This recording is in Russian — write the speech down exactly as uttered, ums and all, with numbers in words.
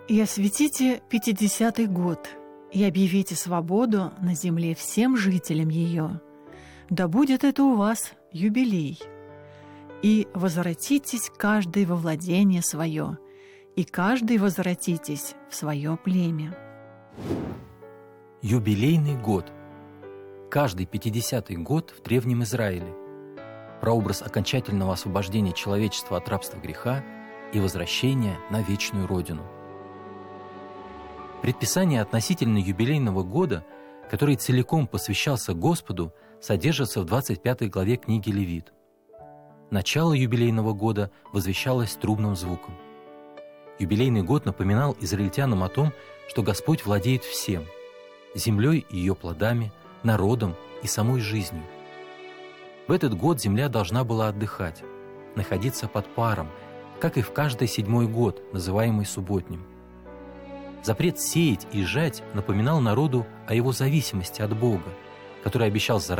«И осветите пятидесятый год, и объявите свободу на земле всем жителям ее. Да будет это у вас юбилей. И возвратитесь каждый во владение свое, и каждый возвратитесь в свое племя». Юбилейный год. Каждый пятидесятый год в Древнем Израиле. Прообраз окончательного освобождения человечества от рабства греха и возвращения на вечную Родину. Предписание относительно юбилейного года, который целиком посвящался Господу, содержится в двадцать пятой главе книги Левит. Начало юбилейного года возвещалось трубным звуком. Юбилейный год напоминал израильтянам о том, что Господь владеет всем – землей и ее плодами, народом и самой жизнью. В этот год земля должна была отдыхать, находиться под паром, как и в каждый седьмой год, называемый субботним. Запрет сеять и жать напоминал народу о его зависимости от Бога, который обещал заранее